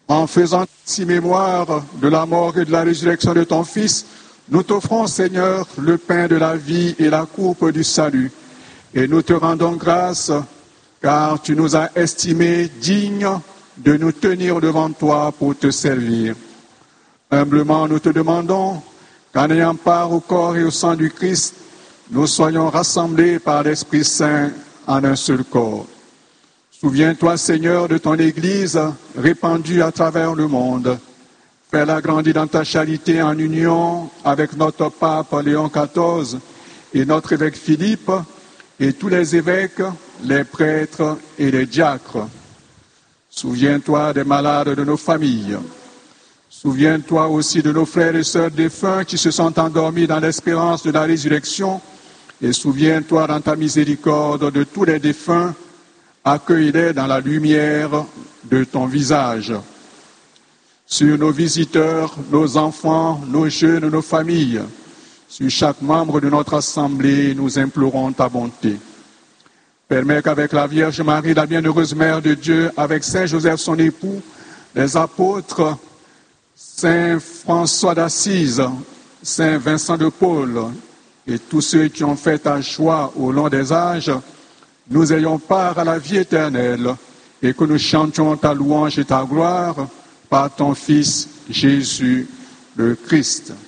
En faisant ainsi mémoire de la mort et de la résurrection de ton Fils, nous t'offrons, Seigneur, le pain de la vie et la coupe du salut. Et nous te rendons grâce, car tu nous as estimés dignes de nous tenir devant toi pour te servir. Humblement, nous te demandons qu'en ayant part au corps et au sang du Christ, nous soyons rassemblés par l'Esprit Saint en un seul corps. Souviens-toi, Seigneur, de ton Église répandue à travers le monde. Fais-la grandir dans ta charité en union avec notre pape Léon XIV et notre évêque Philippe et tous les évêques, les prêtres et les diacres. Souviens-toi des malades de nos familles. Souviens-toi aussi de nos frères et sœurs défunts qui se sont endormis dans l'espérance de la résurrection. Et souviens-toi dans ta miséricorde de tous les défunts. Accueille-les dans la lumière de ton visage. Sur nos visiteurs, nos enfants, nos jeunes, nos familles, sur chaque membre de notre assemblée, nous implorons ta bonté. Permets qu'avec la Vierge Marie, la bienheureuse Mère de Dieu, avec Saint Joseph son époux, les apôtres, Saint François d'Assise, Saint Vincent de Paul et tous ceux qui ont fait ta choix au long des âges, nous ayons part à la vie éternelle et que nous chantions ta louange et ta gloire par ton Fils Jésus le Christ.